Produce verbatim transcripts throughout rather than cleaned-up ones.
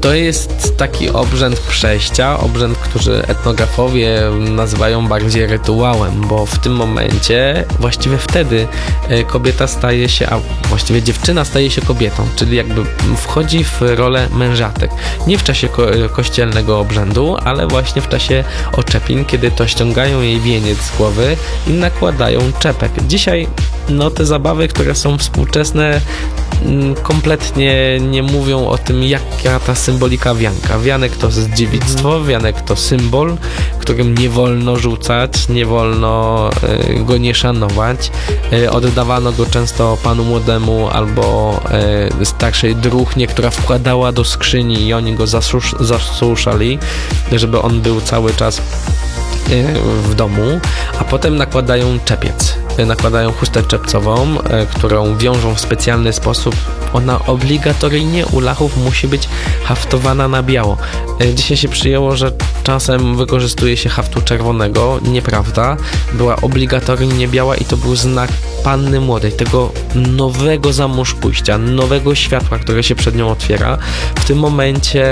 To jest taki obrzęd przejścia, obrzęd, który etnografowie nazywają bardziej rytuałem, bo w tym momencie, właściwie wtedy kobieta staje się, a właściwie dziewczyna staje się kobietą, czyli jakby wchodzi w rolę mężatek. Nie w czasie ko- kościelnego obrzędu, ale właśnie w czasie oczepin, kiedy to ściągają jej wieniec z głowy i nakładają czepek. Dzisiaj no te zabawy, które są współczesne, kompletnie nie mówią o tym, jaka ta symbolika wianka. Wianek to jest dziewictwo, wianek to symbol, którym nie wolno rzucać, nie wolno y, go nie szanować. Y, oddawano go często panu młodemu albo y, starszej druhnie, która wkładała do skrzyni i oni go zasusz, zasuszali, żeby on był cały czas y, w domu, a potem nakładają czepiec. Nakładają chustę czepcową, którą wiążą w specjalny sposób. Ona obligatoryjnie u Lachów musi być haftowana na biało. Dzisiaj się przyjęło, że czasem wykorzystuje się haftu czerwonego. Nieprawda. Była obligatoryjnie biała i to był znak panny młodej, tego nowego za mąż pójścia, nowego światła, które się przed nią otwiera. W tym momencie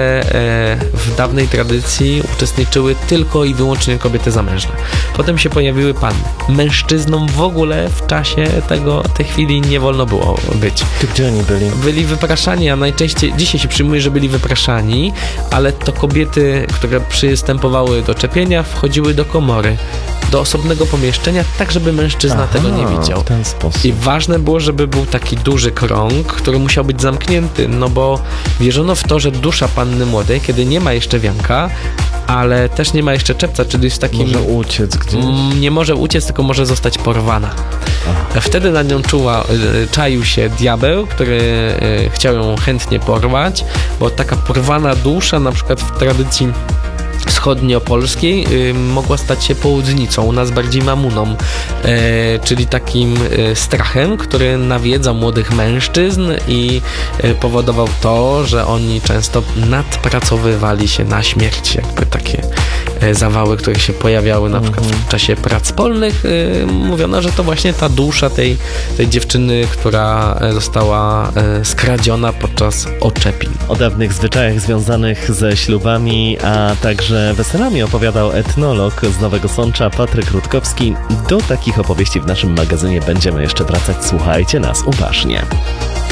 w dawnej tradycji uczestniczyły tylko i wyłącznie kobiety zamężne. Potem się pojawiły panny. Mężczyznom w ogóle w czasie tego, tej chwili nie wolno było być. To gdzie oni byli? Byli wypraszani, a najczęściej, dzisiaj się przyjmuje, że byli wypraszani, ale to kobiety, które przystępowały do czepienia, wchodziły do komory, do osobnego pomieszczenia, tak żeby mężczyzna Aha, tego nie widział. W ten sposób. I ważne było, żeby był taki duży krąg, który musiał być zamknięty, no bo wierzono w to, że dusza panny młodej, kiedy nie ma jeszcze wianka, ale też nie ma jeszcze czepca, czyli jest takim... Może uciec gdzieś? Nie może uciec, tylko może zostać porwana. Aha. Wtedy na nią czuła, czaił się diabeł, który chciał ją chętnie porwać, bo taka porwana dusza, na przykład w tradycji wschodniopolskiej y, mogła stać się południcą, u nas bardziej mamuną, y, czyli takim y, strachem, który nawiedza młodych mężczyzn i y, powodował to, że oni często nadpracowywali się na śmierć, jakby takie y, zawały, które się pojawiały na przykład w czasie prac polnych. Y, mówiono, że to właśnie ta dusza tej, tej dziewczyny, która została y, skradziona podczas oczepin. O dawnych zwyczajach związanych ze ślubami, a także weselami opowiadał etnolog z Nowego Sącza Patryk Rutkowski. Do takich opowieści w naszym magazynie będziemy jeszcze wracać. Słuchajcie nas uważnie.